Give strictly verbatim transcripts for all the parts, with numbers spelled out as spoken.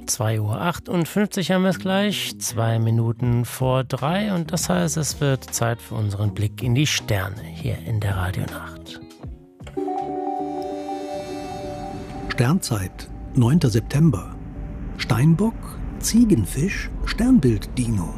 zwei Uhr achtundfünfzig haben wir es gleich, zwei Minuten vor drei und das heißt, es wird Zeit für unseren Blick in die Sterne hier in der Radionacht. Sternzeit, neunter September. Steinbock, Ziegenfisch, Sternbild-Dino.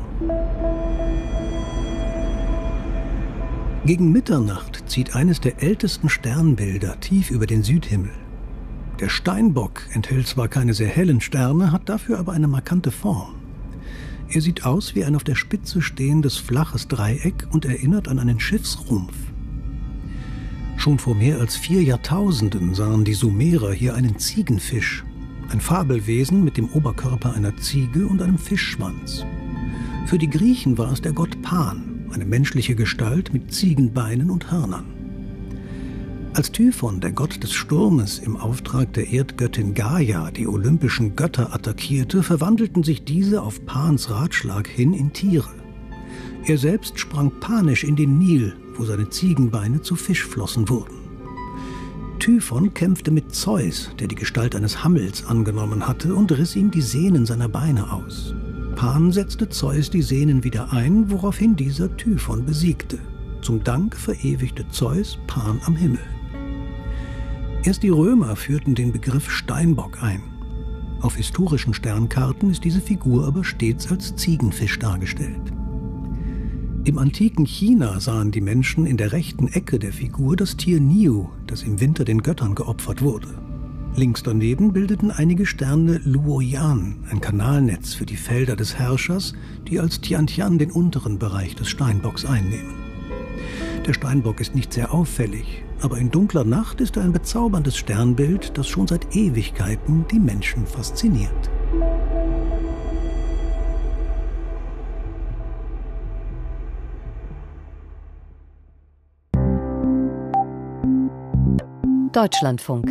Gegen Mitternacht zieht eines der ältesten Sternbilder tief über den Südhimmel. Der Steinbock enthält zwar keine sehr hellen Sterne, hat dafür aber eine markante Form. Er sieht aus wie ein auf der Spitze stehendes flaches Dreieck und erinnert an einen Schiffsrumpf. Schon vor mehr als vier Jahrtausenden sahen die Sumerer hier einen Ziegenfisch, ein Fabelwesen mit dem Oberkörper einer Ziege und einem Fischschwanz. Für die Griechen war es der Gott Pan, eine menschliche Gestalt mit Ziegenbeinen und Hörnern. Als Typhon, der Gott des Sturmes, im Auftrag der Erdgöttin Gaia die olympischen Götter attackierte, verwandelten sich diese auf Pans Ratschlag hin in Tiere. Er selbst sprang panisch in den Nil, wo seine Ziegenbeine zu Fischflossen wurden. Typhon kämpfte mit Zeus, der die Gestalt eines Hammels angenommen hatte, und riss ihm die Sehnen seiner Beine aus. Pan setzte Zeus die Sehnen wieder ein, woraufhin dieser Typhon besiegte. Zum Dank verewigte Zeus Pan am Himmel. Erst die Römer führten den Begriff Steinbock ein. Auf historischen Sternkarten ist diese Figur aber stets als Ziegenfisch dargestellt. Im antiken China sahen die Menschen in der rechten Ecke der Figur das Tier Niu, das im Winter den Göttern geopfert wurde. Links daneben bildeten einige Sterne Luoyan, ein Kanalnetz für die Felder des Herrschers, die als Tiantian den unteren Bereich des Steinbocks einnehmen. Der Steinbock ist nicht sehr auffällig, aber in dunkler Nacht ist er ein bezauberndes Sternbild, das schon seit Ewigkeiten die Menschen fasziniert. Deutschlandfunk.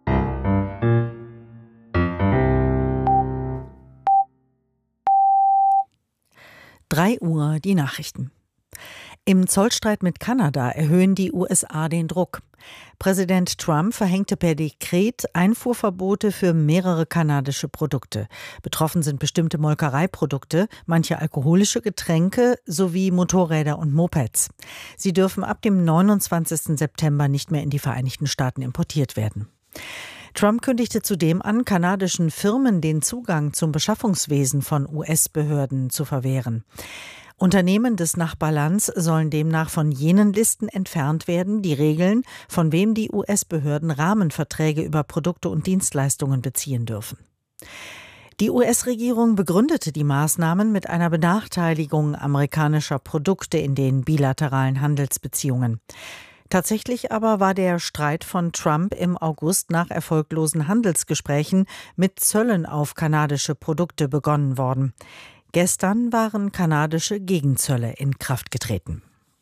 drei Uhr die Nachrichten. Im Zollstreit mit Kanada erhöhen die U S A den Druck. Präsident Trump verhängte per Dekret Einfuhrverbote für mehrere kanadische Produkte. Betroffen sind bestimmte Molkereiprodukte, manche alkoholische Getränke sowie Motorräder und Mopeds. Sie dürfen ab dem neunundzwanzigsten September nicht mehr in die Vereinigten Staaten importiert werden. Trump kündigte zudem an, kanadischen Firmen den Zugang zum Beschaffungswesen von U S-Behörden zu verwehren. Unternehmen des Nachbarlands sollen demnach von jenen Listen entfernt werden, die regeln, von wem die U S-Behörden Rahmenverträge über Produkte und Dienstleistungen beziehen dürfen. Die U S-Regierung begründete die Maßnahmen mit einer Benachteiligung amerikanischer Produkte in den bilateralen Handelsbeziehungen. Tatsächlich aber war der Streit von Trump im August nach erfolglosen Handelsgesprächen mit Zöllen auf kanadische Produkte begonnen worden. Gestern waren kanadische Gegenzölle in Kraft getreten.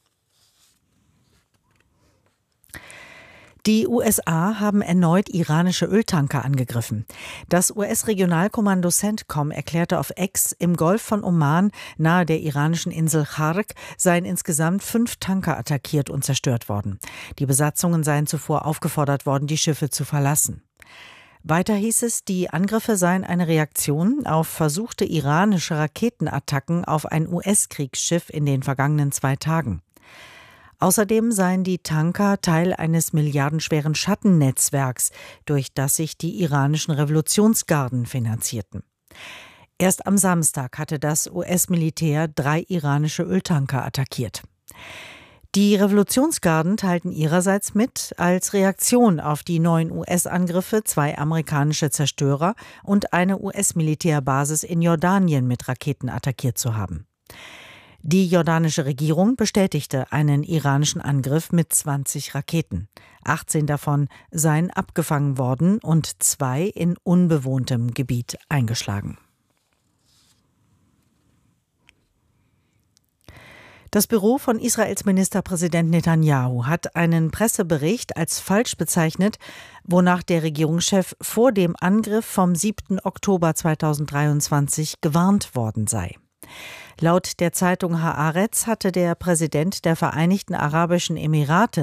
Die U S A haben erneut iranische Öltanker angegriffen. Das U S-Regionalkommando CENTCOM erklärte auf X, im Golf von Oman nahe der iranischen Insel Khark seien insgesamt fünf Tanker attackiert und zerstört worden. Die Besatzungen seien zuvor aufgefordert worden, die Schiffe zu verlassen. Weiter hieß es, die Angriffe seien eine Reaktion auf versuchte iranische Raketenattacken auf ein U S-Kriegsschiff in den vergangenen zwei Tagen. Außerdem seien die Tanker Teil eines milliardenschweren Schattennetzwerks, durch das sich die iranischen Revolutionsgarden finanzierten. Erst am Samstag hatte das U S-Militär drei iranische Öltanker attackiert. Die Revolutionsgarden teilten ihrerseits mit, als Reaktion auf die neuen U S-Angriffe zwei amerikanische Zerstörer und eine U S-Militärbasis in Jordanien mit Raketen attackiert zu haben. Die jordanische Regierung bestätigte einen iranischen Angriff mit zwanzig Raketen. achtzehn davon seien abgefangen worden und zwei in unbewohntem Gebiet eingeschlagen. Das Büro von Israels Ministerpräsident Netanyahu hat einen Pressebericht als falsch bezeichnet, wonach der Regierungschef vor dem Angriff vom siebten Oktober zweitausenddreiundzwanzig gewarnt worden sei. Laut der Zeitung Haaretz hatte der Präsident der Vereinigten Arabischen Emirate